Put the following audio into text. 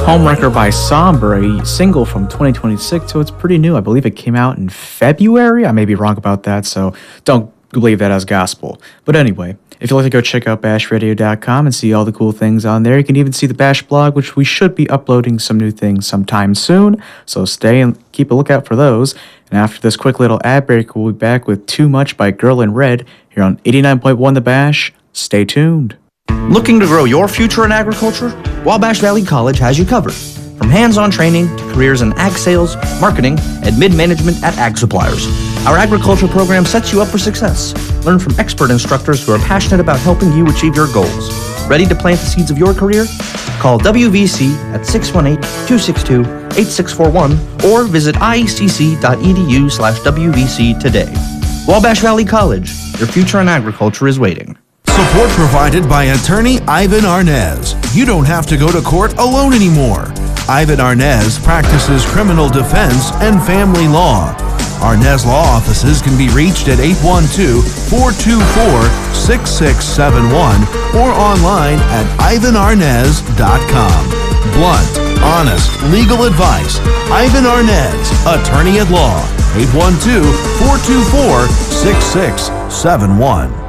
Homewrecker by Somber, a single from 2026, so it's pretty new. I believe it came out in February. I may be wrong about that, so don't believe that as gospel. But anyway, if you'd like to go check out bashradio.com and see all the cool things on there, you can even see the Bash blog, which we should be uploading some new things sometime soon, so stay and keep a lookout for those. And after this quick little ad break, we'll be back with Too Much by Girl in Red here on 89.1 The Bash. Stay tuned. Looking to grow your future in agriculture? Wabash Valley College has you covered. From hands-on training to careers in ag sales, marketing, and mid-management at ag suppliers. Our agriculture program sets you up for success. Learn from expert instructors who are passionate about helping you achieve your goals. Ready to plant the seeds of your career? Call WVC at 618-262-8641 or visit iecc.edu/WVC today. Wabash Valley College, your future in agriculture is waiting. Support provided by attorney Ivan Arnez. You don't have to go to court alone anymore. Ivan Arnez practices criminal defense and family law. Arnez Law Offices can be reached at 812-424-6671 or online at ivanarnez.com. Blunt, honest, legal advice. Ivan Arnez, attorney at law. 812-424-6671.